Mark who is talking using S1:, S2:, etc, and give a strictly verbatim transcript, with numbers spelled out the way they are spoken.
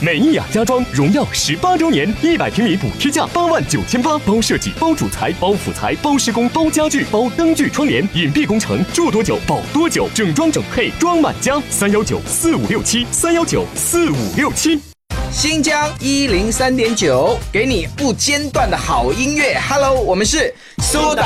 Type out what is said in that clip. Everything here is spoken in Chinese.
S1: 美意雅家装荣耀十八周年，一百平米补贴价八万九千八，包设计、包主材、包辅材、包施工、包家具、包灯具窗帘，隐蔽工程，住多久保多久，整装整配装满家。三幺九四五六七，三幺九四五六七。
S2: 新疆一零三点九，给你不间断的好音乐。Hello， 我们是苏打。